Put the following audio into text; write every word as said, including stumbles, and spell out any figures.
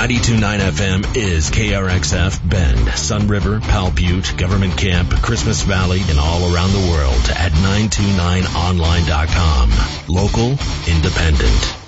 ninety-two point nine F M is K R X F, Bend, Sun River, Powell Butte, Government Camp, Christmas Valley, and all around the world at nine two nine online dot com. Local, independent.